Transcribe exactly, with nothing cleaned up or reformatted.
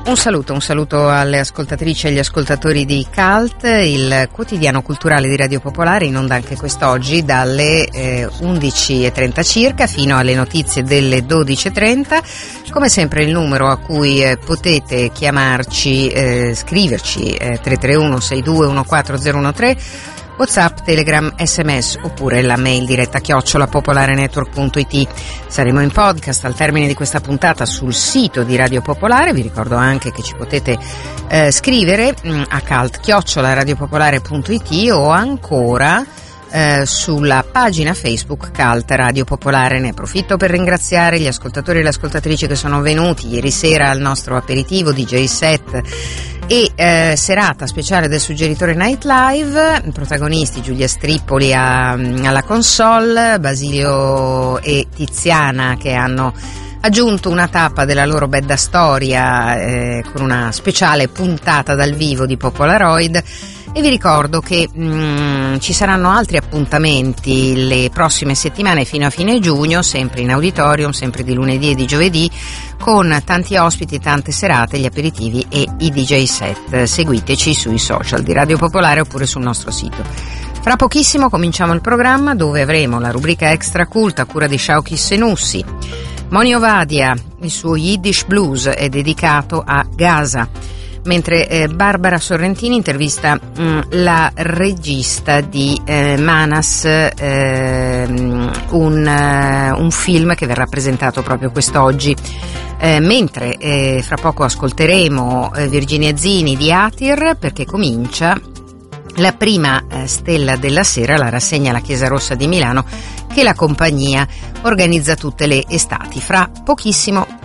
Un saluto, un saluto alle ascoltatrici e agli ascoltatori di Cult, il quotidiano culturale di Radio Popolare, in onda anche quest'oggi dalle eh, undici e trenta circa fino alle notizie delle dodici e trenta. Come sempre il numero a cui eh, potete chiamarci, eh, scriverci eh, tre tre uno sei due uno quattro zero uno tre, WhatsApp, Telegram, sms oppure la mail diretta chiocciola popolarenetwork punto it. Saremo in podcast al termine di questa puntata sul sito di Radio Popolare. Vi ricordo anche che ci potete eh, scrivere mh, a cult chiocciola radiopopolare punto it o ancora eh, sulla pagina Facebook Cult Radio Popolare. Ne approfitto per ringraziare gli ascoltatori e le ascoltatrici che sono venuti ieri sera al nostro aperitivo D J set e eh, serata speciale del Suggeritore Night Live. Protagonisti Giulia Strippoli a, alla console, Basilio e Tiziana che hanno aggiunto una tappa della loro bella storia eh, con una speciale puntata dal vivo di Popolaroid. E vi ricordo che mh, ci saranno altri appuntamenti le prossime settimane fino a fine giugno, sempre in auditorium, sempre di lunedì e di giovedì, con tanti ospiti, tante serate, gli aperitivi e i D J set. Seguiteci sui social di Radio Popolare oppure sul nostro sito. Fra pochissimo cominciamo il programma, dove avremo la rubrica Extra Cult a cura di Shauki Senussi. Moni Ovadia, il suo Yiddish Blues è dedicato a Gaza, mentre eh, Barbara Sorrentini intervista mh, la regista di eh, Manas, eh, un, uh, un film che verrà presentato proprio quest'oggi, eh, mentre eh, fra poco ascolteremo eh, Virginia Zini di Atir, perché comincia la prima eh, stella della sera, la rassegna alla Chiesa Rossa di Milano che la compagnia organizza tutte le estati. Fra pochissimo